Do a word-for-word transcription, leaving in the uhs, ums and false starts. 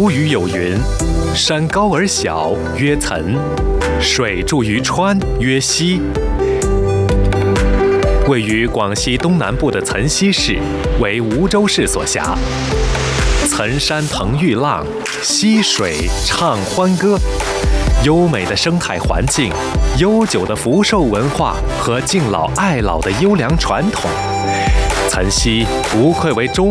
古语有云：“山高而小，曰岑；水注于川，曰溪。”位于广西东南部的岑溪市为梧州市所辖。岑山腾玉浪，溪水唱欢歌。优美的生态环境、悠久的福寿文化和敬老爱老的优良传统，岑溪无愧为中